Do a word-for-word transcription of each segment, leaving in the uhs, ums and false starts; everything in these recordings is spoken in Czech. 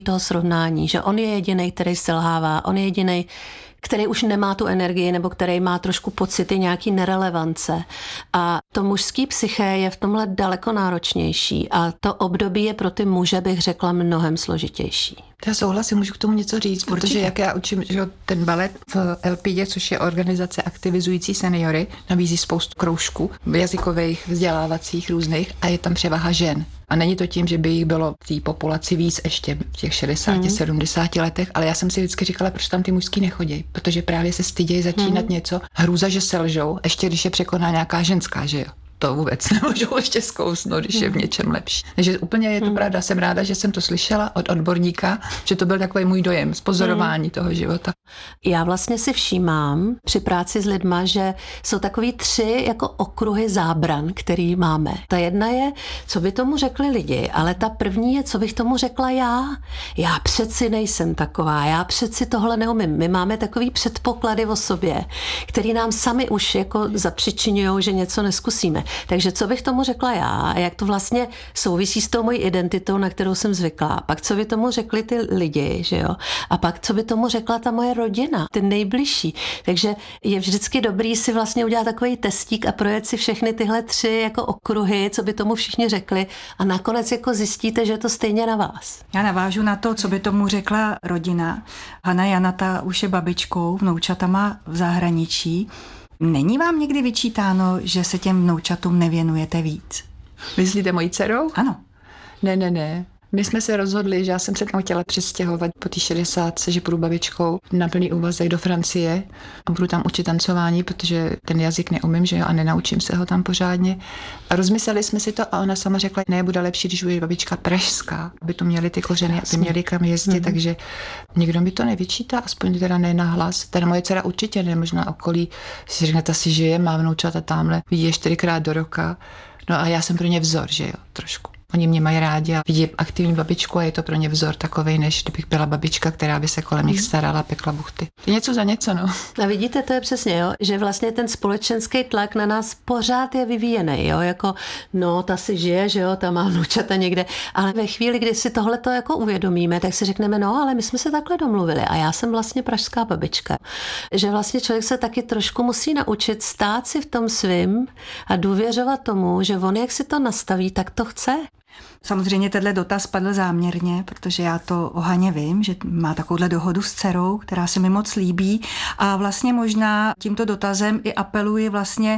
toho srovnání, že on je jedinej, který selhává, on je jedinej, který už nemá tu energii nebo který má trošku pocity nějaký nerelevance. A to mužský psyché je v tomhle daleko náročnější a to období je pro ty muže, bych řekla, mnohem složitější. Já souhlasím, můžu k tomu něco říct, Určitě. Protože jak já učím, že ten balet v el pé dé, což je organizace aktivizující seniory, nabízí spoustu kroužků jazykových, vzdělávacích, různých a je tam převaha žen. A není to tím, že by jich bylo v té populaci víc ještě v těch šedesáti, mm. sedmdesáti letech, ale já jsem si vždycky říkala, proč tam ty mužský nechodí, protože právě se stydějí začínat mm. něco, hrůza, že selžou, ještě když je překoná nějaká ženská, že jo. To vůbec nemůžou ještě zkousnout, když je v něčem lepší. Takže úplně je to hmm. pravda. Jsem ráda, že jsem to slyšela od odborníka, že to byl takový můj dojem z pozorování hmm. toho života. Já vlastně si všímám při práci s lidma, že jsou takový tři jako okruhy zábran, který máme. Ta jedna je, co by tomu řekli lidi, ale ta první je, co bych tomu řekla já. Já přeci nejsem taková, já přeci tohle neumím. My máme takový předpoklady o sobě, který nám sami už jako zapřičiňujou, že něco neskusíme. Takže co bych tomu řekla já a jak to vlastně souvisí s tou mojí identitou, na kterou jsem zvyklá. Pak co by tomu řekli ty lidi, že jo? A pak co by tomu řekla ta moje rodina, ty nejbližší. Takže je vždycky dobrý si vlastně udělat takový testík a projet si všechny tyhle tři jako okruhy, co by tomu všichni řekli a nakonec jako zjistíte, že je to stejně na vás. Já navážu na to, co by tomu řekla rodina. Hana Janata už je babičkou, vnoučata má v zahraničí. Není vám někdy vyčítáno, že se těm vnoučatům nevěnujete víc? Myslíte mojí dcerou? Ano. Ne, ne, ne. My jsme se rozhodli, že já jsem se tam chtěla přestěhovat po té šedesátce, že půjdu babičkou na plný úvazek do Francie a budu tam učit tancování, protože ten jazyk neumím, že jo, a nenaučím se ho tam pořádně. A rozmysleli jsme si to a ona sama řekla, ne, bude lepší, když bude babička pražská, aby to měli ty kořeny, aby měli kam jezdit, mm-hmm. takže nikdo mi to nevyčítá, aspoň teda ne na hlas. Teda moje dcera určitě ne, možná okolí si řekne, ta si žije, má vnoučata tamhle, vidí je čtyřikrát do roka. No a já jsem pro ně vzor, že jo, trošku. Oni mě mají rádi a vidí aktivní babičku a je to pro ně vzor takovej, než kdybych byla babička, která by se kolem nich starala, pekla buchty. Je něco za něco, no. A vidíte, to je přesně, jo, že vlastně ten společenský tlak na nás pořád je vyvíjený, jo, jako no, ta si žije, že jo, ta má vnučata někde, ale ve chvíli, kdy si tohleto jako uvědomíme, tak si řekneme, no, ale my jsme se takhle domluvili a já jsem vlastně pražská babička. Že vlastně člověk se taky trošku musí naučit stát si v tom svým a důvěřovat tomu, že on, jak si to nastaví, tak to chce. Samozřejmě tenhle dotaz padl záměrně, protože já to o Haně vím, že má takovouhle dohodu s dcerou, která se mi moc líbí a vlastně možná tímto dotazem i apeluji vlastně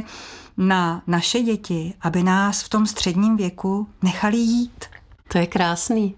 na naše děti, aby nás v tom středním věku nechali jít. To je krásný.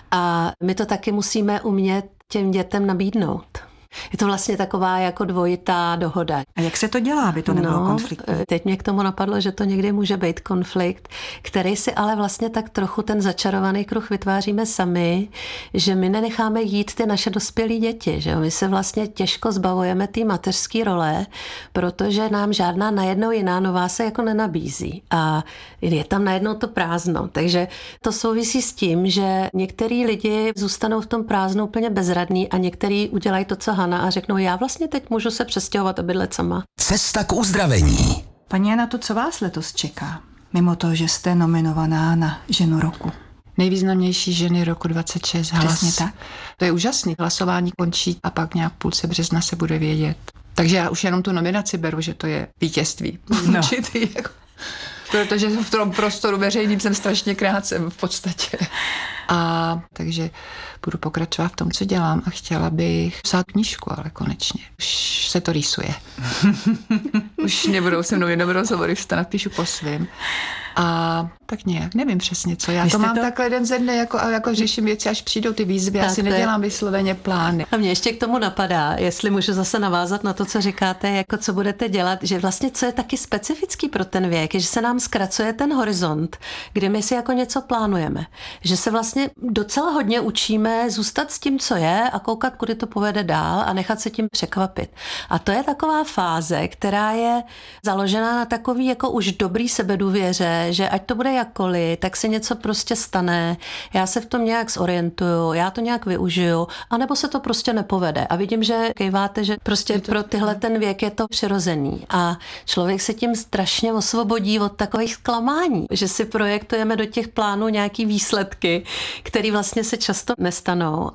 A my to taky musíme umět těm dětem nabídnout. Je to vlastně taková jako dvojitá dohoda. A jak se to dělá, aby to nebylo no, konfliktní? Teď mě k tomu napadlo, že to někdy může být konflikt, který si ale vlastně tak trochu ten začarovaný kruh vytváříme sami, že my nenecháme jít ty naše dospělé děti. Že my se vlastně těžko zbavujeme té mateřské role, protože nám žádná najednou jiná nová se jako nenabízí. A je tam najednou to prázdno. Takže to souvisí s tím, že některý lidi zůstanou v tom prázdnu úplně bezradní a některý udělají to, co Hana, a řeknou, já vlastně teď můžu se přestěhovat a bydlet sama. Cesta k uzdravení. Paní Jana, to co vás letos čeká? Mimo to, že jste nominovaná na ženu roku. Nejvýznamnější ženy roku dvacet šest. Hlas. Přesně tak. To je úžasný. Hlasování končí a pak nějak půlce března se bude vědět. Takže já už jenom tu nominaci beru, že to je vítězství. No. Určitý, jako, protože v tom prostoru veřejným jsem strašně krátce v podstatě. A takže budu pokračovat v tom, co dělám a chtěla bych psát knížku, ale konečně. Už se to rýsuje. Už nebudou se mnou jenom rozhovory, už to napíšu po svým. A tak nějak, nevím přesně co. Já to mám to... takhle den ze dne, jako, jako řeším věci, až přijdou ty výzvy. Já si nedělám vysloveně plány. A mě ještě k tomu napadá, jestli můžu zase navázat na to, co říkáte, jako co budete dělat, že vlastně co je taky specifický pro ten věk, je, že se nám zkracuje ten horizont, kde my si jako něco plánujeme. Že se vlastně docela hodně učíme zůstat s tím, co je a koukat, kudy to povede dál a nechat se tím překvapit. A to je taková fáze, která je založená na takový jako už dobrý sebedůvěře, že ať to bude jakkoliv, tak se něco prostě stane, já se v tom nějak zorientuju, já to nějak využiju, anebo se to prostě nepovede. A vidím, že kejváte, že prostě pro tyhle ten věk je to přirozený. A člověk se tím strašně osvobodí od takových zklamání, že si projektujeme do těch plánů nějaký výsledky, které vlastně se často nestanou.